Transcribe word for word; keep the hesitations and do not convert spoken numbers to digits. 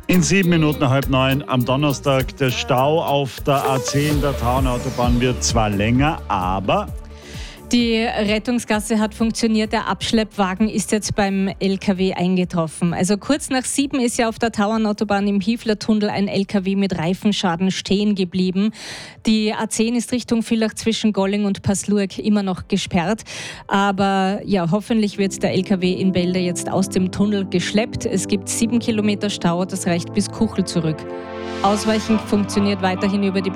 In sieben Minuten halb neun am Donnerstag. Der Stau auf der A zehn, der Tauernautobahn, wird zwar länger, aber die Rettungsgasse hat funktioniert. Der Abschleppwagen ist jetzt beim L K W eingetroffen. Also kurz nach sieben ist ja auf der Tauernautobahn im Hiefler-Tunnel ein L K W mit Reifenschaden stehen geblieben. Die A zehn ist Richtung Villach zwischen Golling und Passlurg immer noch gesperrt. Aber ja, hoffentlich wird der L K W in Bälde jetzt aus dem Tunnel geschleppt. Es gibt sieben Kilometer Stau, das reicht bis Kuchel zurück. Ausweichen funktioniert weiterhin über die